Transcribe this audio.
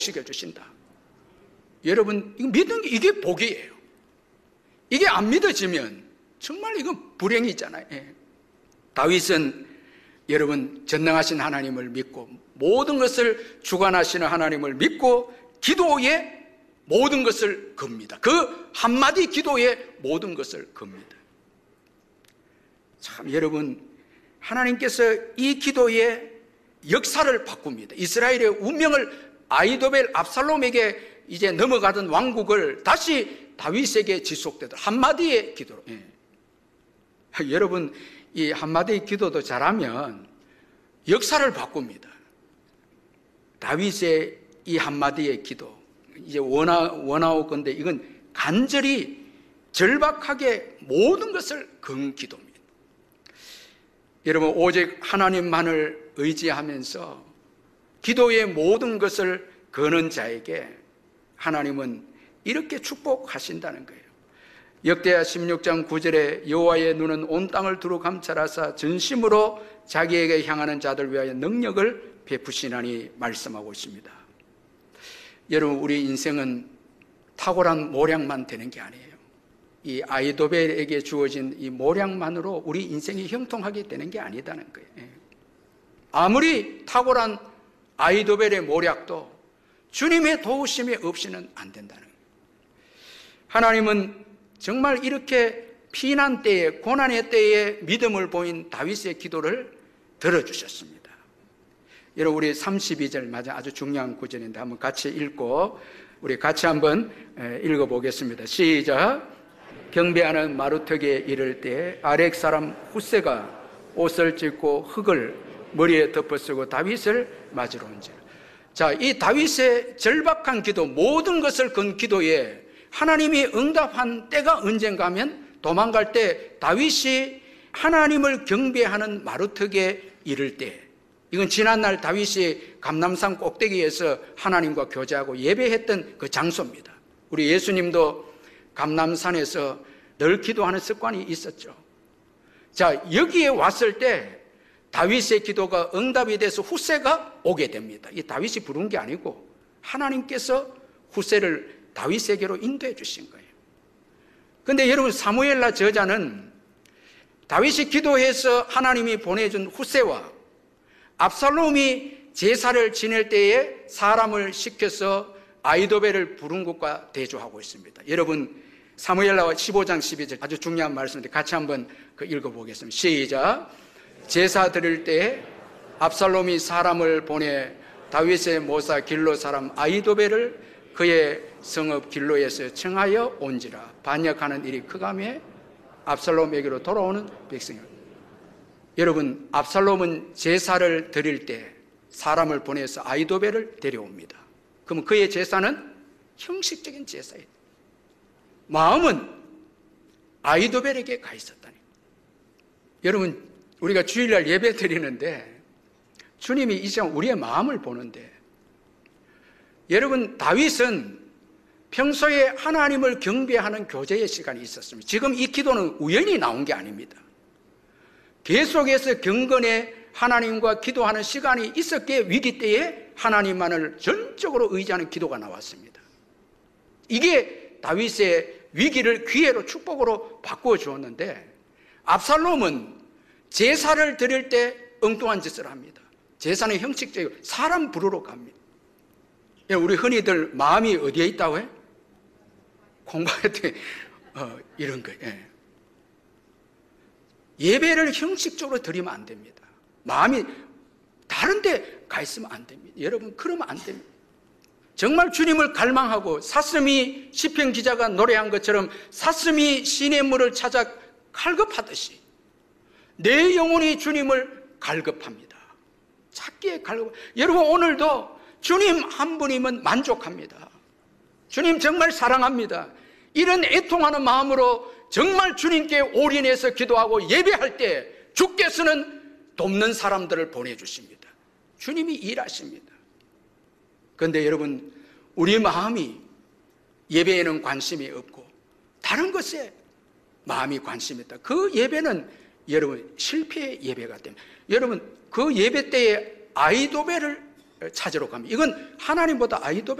시켜주신다. 여러분, 이거 믿는 게 이게 복이에요. 이게 안 믿어지면 정말 이건 불행이잖아요. 예. 다윗은 여러분 전능하신 하나님을 믿고 모든 것을 주관하시는 하나님을 믿고 기도에 모든 것을 겁니다. 그 한마디 기도에 모든 것을 겁니다. 참 여러분, 하나님께서 이 기도의 역사를 바꿉니다. 이스라엘의 운명을 아히도벨 압살롬에게 이제 넘어가던 왕국을 다시 다윗에게 지속되도록 한마디의 기도로. 예. 여러분, 이 한마디의 기도도 잘하면 역사를 바꿉니다. 다윗의 이 한마디의 기도, 이제 원하오 건데 이건 간절히 절박하게 모든 것을 건 기도입니다. 여러분, 오직 하나님만을 의지하면서 기도의 모든 것을 거는 자에게 하나님은 이렇게 축복하신다는 거예요. 역대하 16장 9절에 여호와의 눈은 온 땅을 두루 감찰하사 전심으로 자기에게 향하는 자들 위하여 능력을 베푸시나니 말씀하고 있습니다. 여러분, 우리 인생은 탁월한 모략만 되는 게 아니에요. 이 아히도벨에게 주어진 이 모략만으로 우리 인생이 형통하게 되는 게 아니다는 거예요. 아무리 탁월한 아히도벨의 모략도 주님의 도우심이 없이는 안 된다는 거예요. 하나님은 정말 이렇게 피난 때에, 고난의 때에 믿음을 보인 다윗의 기도를 들어주셨습니다. 여러분, 우리 32절 맞아 아주 중요한 구절인데 한번 같이 읽고 우리 같이 한번 읽어보겠습니다. 시작. 경배하는 마루턱에 이를 때 아렉 사람 후세가 옷을 찢고 흙을 머리에 덮어쓰고 다윗을 맞으러 온지라. 자, 이 다윗의 절박한 기도, 모든 것을 건 기도에 하나님이 응답한 때가 언젠가 하면 도망갈 때 다윗이 하나님을 경배하는 마루턱에 이를 때, 이건 지난날 다윗이 감람산 꼭대기에서 하나님과 교제하고 예배했던 그 장소입니다. 우리 예수님도 감람산에서 늘 기도하는 습관이 있었죠. 자, 여기에 왔을 때 다윗의 기도가 응답이 돼서 후세가 오게 됩니다. 이 다윗이 부른 게 아니고 하나님께서 후세를 다윗에게로 인도해 주신 거예요. 그런데 여러분, 사무엘라 저자는 다윗이 기도해서 하나님이 보내준 후세와 압살롬이 제사를 지낼 때에 사람을 시켜서 아히도벨을 부른 것과 대조하고 있습니다. 여러분, 사무엘라 15장 12절 아주 중요한 말씀인데 같이 한번 읽어보겠습니다. 시작. 제사 드릴 때 압살롬이 사람을 보내 다윗의 모사 길로 사람 아히도벨을 그의 성읍 길로에서 청하여 온지라. 반역하는 일이 크가매 압살롬에게로 돌아오는 백성이. 여러분, 압살롬은 제사를 드릴 때 사람을 보내서 아히도벨을 데려옵니다. 그러면 그의 제사는 형식적인 제사예요. 마음은 아히도벨에게 가 있었다니. 여러분, 우리가 주일날 예배 드리는데 주님이 이 시간 우리의 마음을 보는데, 여러분, 다윗은 평소에 하나님을 경배하는 교제의 시간이 있었습니다. 지금 이 기도는 우연히 나온 게 아닙니다. 계속해서 경건에 하나님과 기도하는 시간이 있었기에 위기 때에 하나님만을 전적으로 의지하는 기도가 나왔습니다. 이게 다윗의 위기를 기회로 축복으로 바꾸어 주었는데, 압살롬은 제사를 드릴 때 엉뚱한 짓을 합니다. 제사는 형식적이고 사람 부르러 갑니다. 우리 흔히들 마음이 어디에 있다고 해? 공부할 때 이런 거예요. 예배를 형식적으로 드리면 안 됩니다. 마음이 다른 데 가 있으면 안 됩니다. 여러분, 그러면 안 됩니다. 정말 주님을 갈망하고 사슴이 시편 기자가 노래한 것처럼 사슴이 시냇물을 찾아 갈급하듯이 내 영혼이 주님을 갈급합니다. 찾기에 갈급. 여러분, 오늘도 주님 한 분이면 만족합니다. 주님 정말 사랑합니다. 이런 애통하는 마음으로 정말 주님께 올인해서 기도하고 예배할 때 주께서는 돕는 사람들을 보내주십니다. 주님이 일하십니다. 그런데 여러분, 우리 마음이 예배에는 관심이 없고 다른 것에 마음이 관심이 있다. 그 예배는 여러분 실패의 예배가 됩니다. 여러분, 그 예배 때에 아히도벨을 찾으러 갑니다. 이건 하나님보다 아이도벳